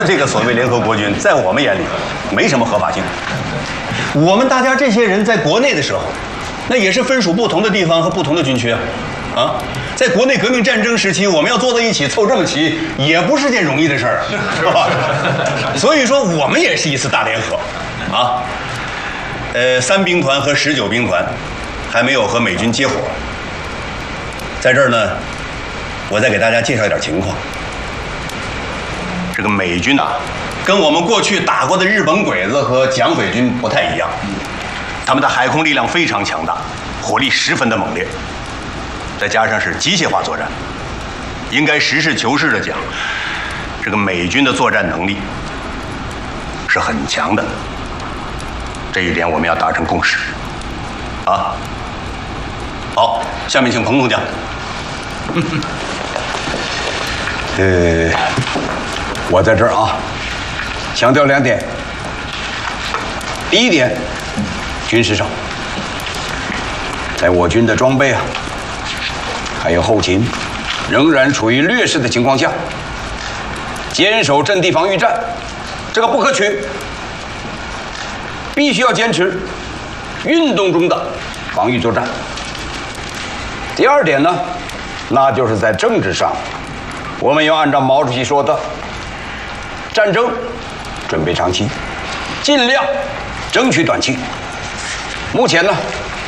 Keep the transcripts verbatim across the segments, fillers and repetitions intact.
这个所谓联合国军，在我们眼里没什么合法性。我们大家这些人在国内的时候，那也是分属不同的地方和不同的军区啊。啊，在国内革命战争时期，我们要坐在一起凑这么齐，也不是件容易的事儿，是吧？所以说，我们也是一次大联合，啊，呃，三兵团和十九兵团还没有和美军接火。在这儿呢，我再给大家介绍一点情况。这个美军啊，跟我们过去打过的日本鬼子和蒋匪军不太一样，他们的海空力量非常强大，火力十分的猛烈。再加上是机械化作战，应该实事求是的讲，这个美军的作战能力是很强的，这一点我们要达成共识，啊。好，下面请彭总讲。 呃，我在这儿啊，强调两点。第一点，军事上，在我军的装备啊。还有后勤仍然处于劣势的情况下，坚守阵地防御战，这个不可取，必须要坚持运动中的防御作战。第二点呢，那就是在政治上，我们要按照毛主席说的，战争准备长期，尽量争取短期。目前呢，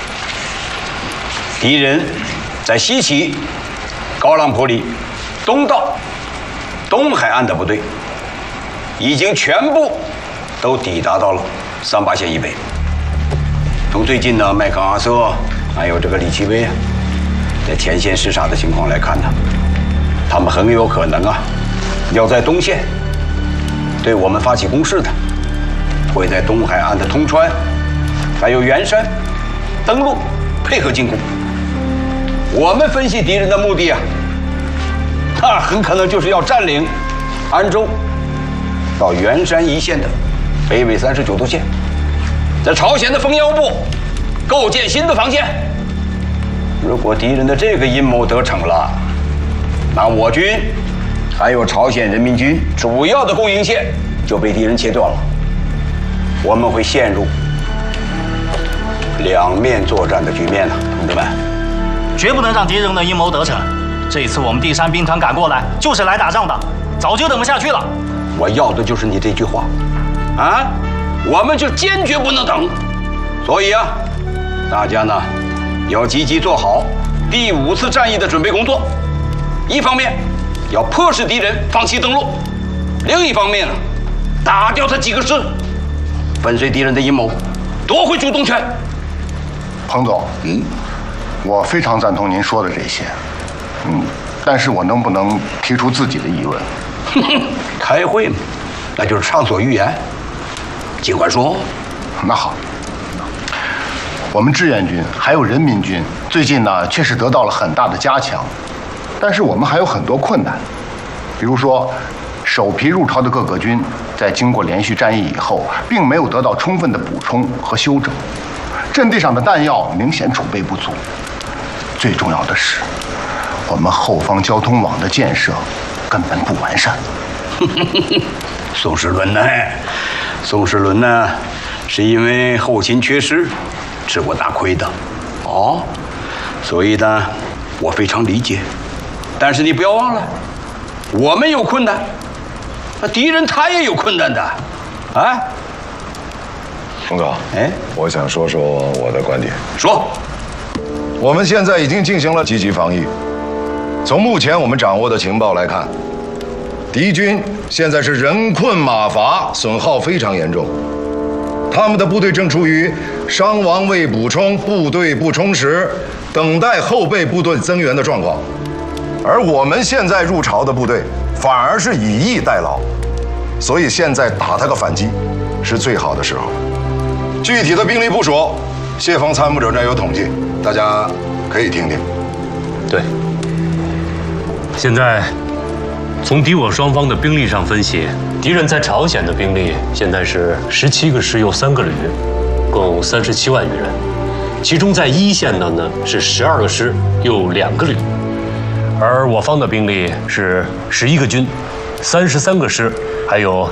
敌人在西起高浪坡里东到东海岸的部队，已经全部都抵达到了三八线以北。从最近呢麦克阿瑟还有这个李奇微啊，在前线视察的情况来看呢，他们很有可能啊，要在东线对我们发起攻势的，会在东海岸的通川还有圆山登陆配合进攻。我们分析敌人的目的啊，那很可能就是要占领安州到圆山一线的北纬三十九度线，在朝鲜的丰腰部构建新的防线。如果敌人的这个阴谋得逞了，那我军还有朝鲜人民军主要的供应线就被敌人切断了，我们会陷入两面作战的局面呢，同志们。 绝不能让敌人的阴谋得逞。这一次我们第三兵团赶过来，就是来打仗的，早就等不下去了。 我要的就是你这句话，啊，我们就坚决不能等。所以啊，大家呢要积极做好第五次战役的准备工作。一方面要迫使敌人放弃登陆，另一方面呢，打掉他几个师，粉碎敌人的阴谋，夺回主动权。 彭总，嗯。我非常赞同您说的这些，嗯，但是我能不能提出自己的议论？ 开会嘛，那就是畅所欲言，尽管说。 那好，我们志愿军还有人民军最近呢，确实得到了很大的加强，但是我们还有很多困难，比如说，首批入朝的各个军在经过连续战役以后，并没有得到充分的补充和修整，阵地上的弹药明显储备不足。最重要的是，我们后方交通网的建设根本不完善。 宋时轮呢？宋时轮呢，是因为后勤缺失，吃过大亏的。哦，所以呢，我非常理解。但是你不要忘了，我们有困难，那敌人他也有困难的，啊。 冯总，哎，我想说说我的观点。 说。 我们现在已经进行了积极防御。从目前我们掌握的情报来看，敌军现在是人困马乏，损耗非常严重。他们的部队正处于伤亡未补充、部队不充实、等待后备部队增援的状况。而我们现在入朝的部队反而是以逸待劳，所以现在打他个反击是最好的时候。具体的兵力部署，谢峰参谋长这儿有统计，大家可以听听。 对，现在从敌我双方的兵力上分析，敌人在朝鲜的兵力现在是十七个师又三个旅，共三十七万余人。其中在一线的呢是十二个师又两个旅，而我方的兵力是十一个军， 三十三个师，还有